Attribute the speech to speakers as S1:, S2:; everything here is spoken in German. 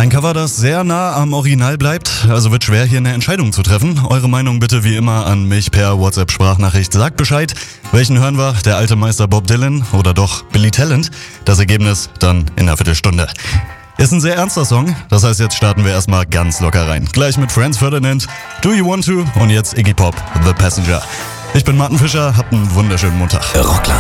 S1: Ein Cover, das sehr nah am Original bleibt, also wird schwer, hier eine Entscheidung zu treffen. Eure Meinung bitte wie immer an mich per WhatsApp-Sprachnachricht. Sagt Bescheid, welchen hören wir, der alte Meister Bob Dylan oder doch Billy Talent? Das Ergebnis dann in einer Viertelstunde. Ist ein sehr ernster Song, das heißt, jetzt starten wir erstmal ganz locker rein. Gleich mit Franz Ferdinand, Do You Want To und jetzt Iggy Pop, The Passenger. Ich bin Martin Fischer, habt einen wunderschönen Montag.
S2: Rockland.